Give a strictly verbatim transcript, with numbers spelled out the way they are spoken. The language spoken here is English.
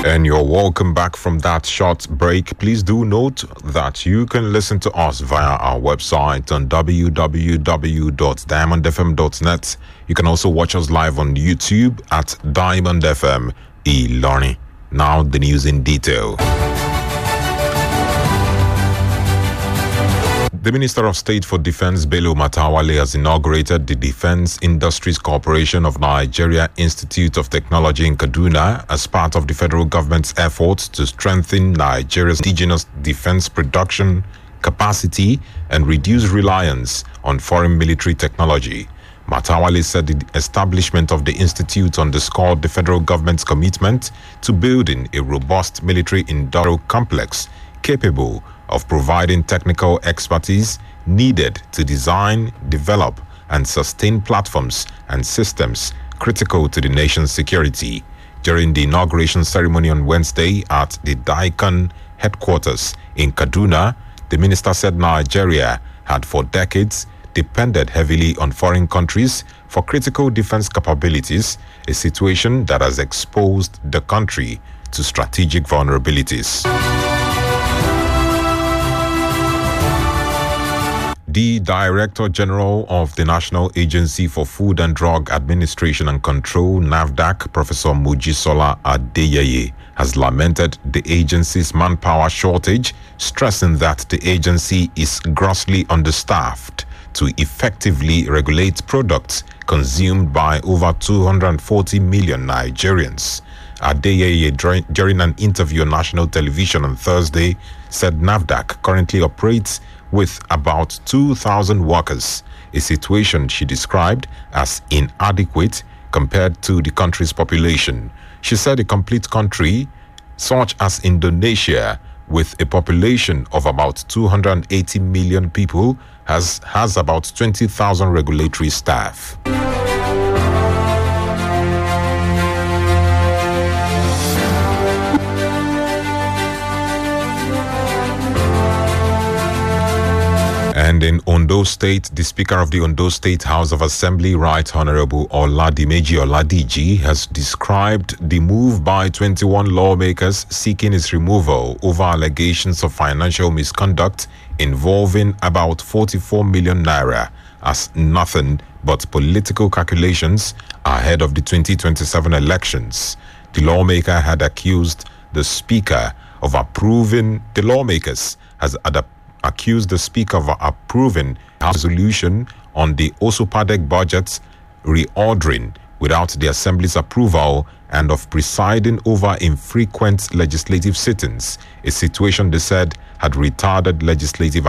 And you're welcome back from that short break. Please do note that you can listen to us via our website on w w w dot diamond f m dot net. You can also watch us live on YouTube at Diamond F M Ilorin. Now the news in detail. The Minister of State for Defense, Bello Matawalle, has inaugurated the Defense Industries Corporation of Nigeria Institute of Technology in Kaduna as part of the federal government's efforts to strengthen Nigeria's indigenous defense production capacity and reduce reliance on foreign military technology. Matawalle said the establishment of the institute underscored the federal government's commitment to building a robust military industrial complex capable of providing technical expertise needed to design, develop, and sustain platforms and systems critical to the nation's security. During the inauguration ceremony on Wednesday at the DICON headquarters in Kaduna, the minister said Nigeria had for decades depended heavily on foreign countries for critical defense capabilities, a situation that has exposed the country to strategic vulnerabilities. The Director General of the National Agency for Food and Drug Administration and Control, NAFDAC, Professor Mojisola Adeyeye, has lamented the agency's manpower shortage, stressing that the agency is grossly understaffed to effectively regulate products consumed by over two hundred forty million Nigerians. Adeyeye, during an interview on national television on Thursday, said NAFDAC currently operates with about two thousand workers, a situation she described as inadequate compared to the country's population. She said a complete country, such as Indonesia, with a population of about two hundred eighty million people, has, has about twenty thousand regulatory staff. And in Ondo State, the Speaker of the Ondo State House of Assembly, Right Honorable Oladimeji Oladiji, has described the move by twenty-one lawmakers seeking his removal over allegations of financial misconduct involving about forty-four million naira as nothing but political calculations ahead of the twenty twenty-seven elections. The lawmaker had accused the Speaker of approving, the lawmakers has adapted accused the Speaker of approving a resolution on the Osopadek budget's reordering without the Assembly's approval and of presiding over infrequent legislative sittings, a situation they said had retarded legislative